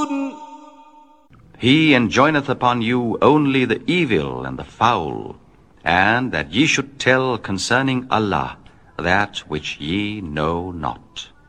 He enjoineth upon you only the evil and the foul, and that ye should tell concerning Allah that which ye know not.